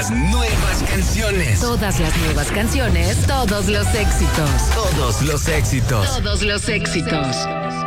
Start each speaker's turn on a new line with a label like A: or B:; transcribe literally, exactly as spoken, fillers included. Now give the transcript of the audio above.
A: las nuevas canciones.
B: Todas las nuevas canciones, todos los éxitos.
A: Todos los éxitos.
B: Todos los éxitos.